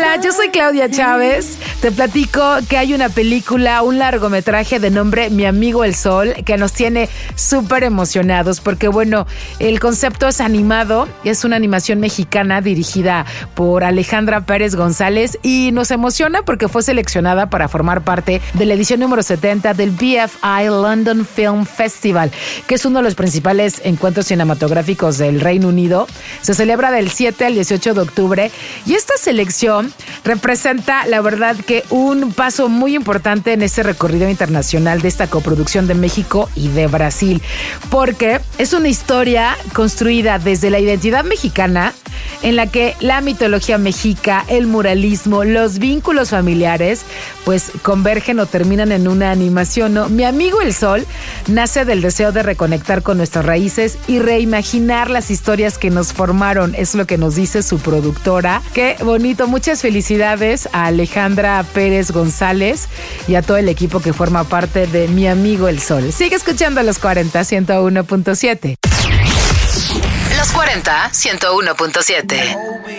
Hola, yo soy Claudia Chávez. Te platico que hay una película, un largometraje de nombre Mi Amigo el Sol, que nos tiene súper emocionados porque, bueno, el concepto es animado, es una animación mexicana dirigida por Alejandra Pérez González y nos emociona porque fue seleccionada para formar parte de la edición número 70 del BFI London Film Festival, que es uno de los principales encuentros cinematográficos del Reino Unido. Se celebra del 7 al 18 de octubre y esta selección representa, la verdad, que un paso muy importante en este recorrido internacional de esta coproducción de México y de Brasil, porque es una historia construida desde la identidad mexicana en la que la mitología mexica, el muralismo, los vínculos familiares, pues convergen o terminan en una animación, ¿no? Mi Amigo el Sol nace del deseo de reconectar con nuestras raíces y reimaginar las historias que nos formaron, es lo que nos dice su productora. Qué bonito, muchas felicidades a Alejandra Pérez González y a todo el equipo que forma parte de Mi Amigo el Sol. Sigue escuchando Los 40 101.7. Los 40 101.7.